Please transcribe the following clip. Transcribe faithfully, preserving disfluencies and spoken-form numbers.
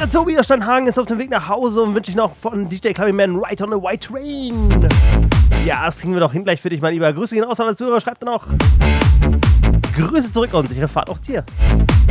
Der Tobias Steinhagen ist auf dem Weg nach Hause und wünsche ich noch von D J Clubbingman Right on the White Train. Ja, das kriegen wir doch hin gleich für dich, mein Lieber. Grüße gehen aus an der Zuhörer. Schreibt dann auch Grüße zurück und sichere Fahrt auch dir.